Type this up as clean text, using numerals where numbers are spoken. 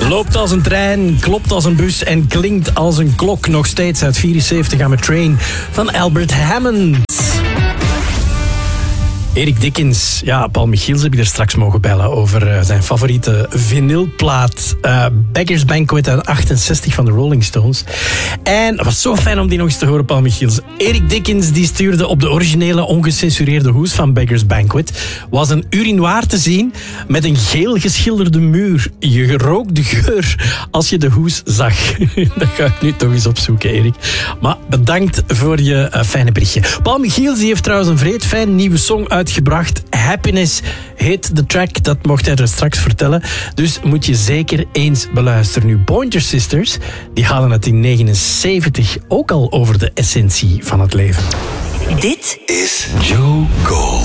Loopt als een trein, klopt als een bus en klinkt als een klok. Nog steeds uit 74 aan mijn train van Albert Hammond. Erik Dickens, ja, Paul Michiels heb ik er straks mogen bellen over zijn favoriete vinylplaat. Beggars Banquet uit 68 van de Rolling Stones. En het was zo fijn om die nog eens te horen, Paul Michiels. Erik Dickens die stuurde op de originele ongecensureerde hoes van Beggars Banquet. Was een urinoir te zien met een geel geschilderde muur. Je rook de geur als je de hoes zag. Dat ga ik nu toch eens opzoeken, Erik. Maar bedankt voor je fijne berichtje. Paul Michiels die heeft trouwens een vreed fijn nieuwe song uitgebracht. Happiness heet de track, dat mocht hij er straks vertellen. Dus moet je zeker eens beluisteren. Nu, Pointer Sisters, die hadden het in 79 ook al over de essentie van het leven. Dit is Joe Gold.